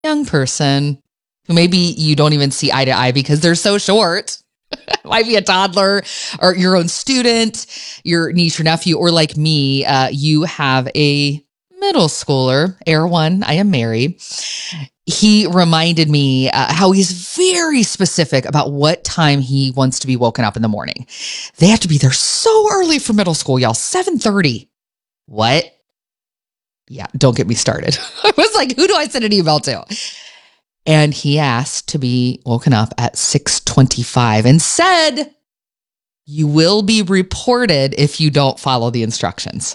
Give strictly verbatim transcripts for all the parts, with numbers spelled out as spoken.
young person who maybe you don't even see eye to eye because they're so short. Might be a toddler or your own student, your niece or nephew, or like me, uh, you have a middle schooler, Air One. I am married. He reminded me uh, how he's very specific about what time he wants to be woken up in the morning. They have to be there so early for middle school, y'all. seven thirty. What? Yeah, don't get me started. I was like, who do I send an email to? And he asked to be woken up at six twenty-five and said, you will be reported if you don't follow the instructions.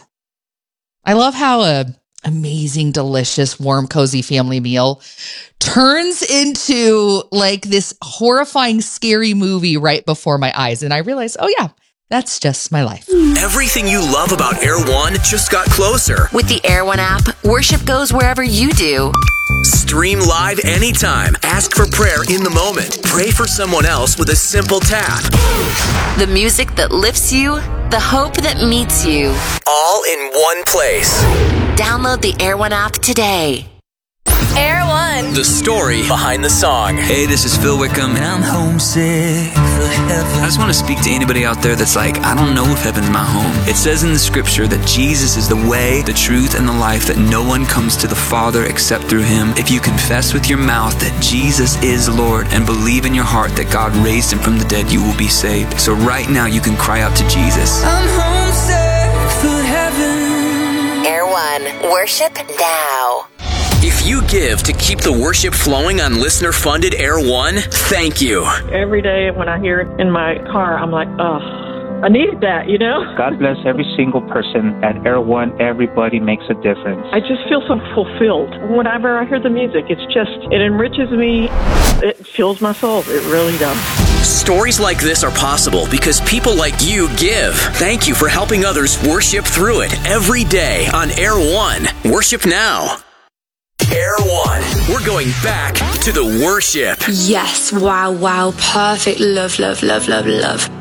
I love how a amazing, delicious, warm, cozy family meal turns into like this horrifying, scary movie right before my eyes. And I realized, oh yeah, that's just my life. Everything you love about Air One just got closer. With the Air One app, worship goes wherever you do. Stream live anytime. Ask for prayer in the moment. Pray for someone else with a simple tap. The music that lifts you, the hope that meets you. All in one place. Download the Air One app today. Air One. The story behind the song. Hey, this is Phil Wickham, and I'm homesick for heaven. I just want to speak to anybody out there that's like, I don't know if heaven's my home. It says in the scripture that Jesus is the way, the truth, and the life, that no one comes to the Father except through him. If you confess with your mouth that Jesus is Lord and believe in your heart that God raised him from the dead, you will be saved. So right now, you can cry out to Jesus. I'm homesick for heaven. Air One. Worship now. If you give to keep the worship flowing on listener-funded Air One, thank you. Every day when I hear it in my car, I'm like, oh, I needed that, you know? God bless every single person at Air One. Everybody makes a difference. I just feel so fulfilled. Whenever I hear the music, it's just, it enriches me. It fills my soul. It really does. Stories like this are possible because people like you give. Thank you for helping others worship through it every day on Air One. Worship now. Air One. We're going back to the worship. Yes. Wow, wow. Perfect. Love, love, love, love, love.